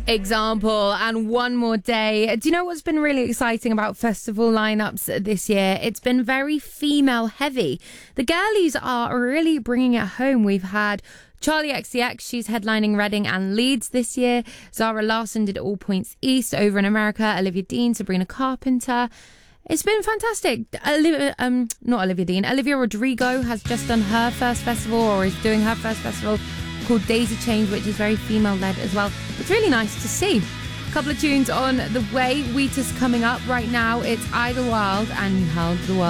Example, and One More Day. Do you know what's been really exciting about festival lineups this year? It's been very female heavy. The girlies are really bringing it home. We've had Charlie XCX, she's headlining Reading and Leeds this year. Zara Larsson did All Points East over in America. Olivia Dean, Sabrina Carpenter. It's been fantastic. Not Olivia Dean. Olivia Rodrigo has just done her first festival, or is doing her first festival, called Daisy Change, which is very female-led as well. It's really nice to see. A couple of tunes on the way. Wheatus coming up right now. It's Idlewild and You Held the World.